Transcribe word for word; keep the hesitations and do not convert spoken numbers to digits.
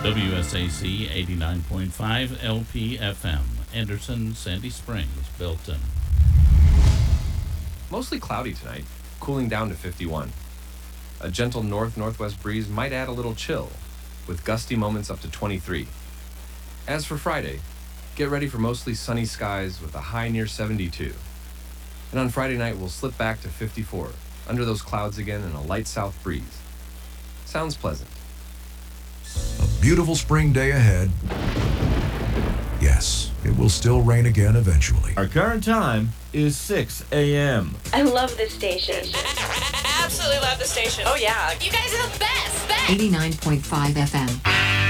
W S A C eighty-nine point five L P F M, Anderson, Sandy Springs, Belton. Mostly cloudy tonight, cooling down to fifty-one. A gentle north-northwest breeze might add a little chill, with gusty moments up to twenty-three. As for Friday, get ready for mostly sunny skies with a high near seventy-two. And on Friday night, we'll slip back to fifty-four, under those clouds again and a light south breeze. Sounds pleasant. A beautiful spring day ahead. Yes, it will still rain again eventually. Our current time is six a.m. I love this station. Absolutely love the station. Oh, yeah. You guys are the best. Best. eighty-nine point five F M.